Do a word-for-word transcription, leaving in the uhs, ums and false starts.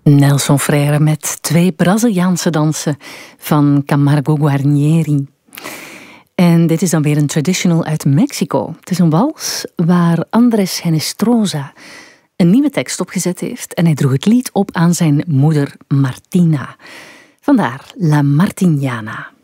Nelson Freire met twee Braziliaanse dansen van Camargo Guarnieri. En dit is dan weer een traditional uit Mexico. Het is een wals waar Andrés Genestrosa een nieuwe tekst opgezet heeft. En hij droeg het lied op aan zijn moeder Martina. Vandaar La Martiniana.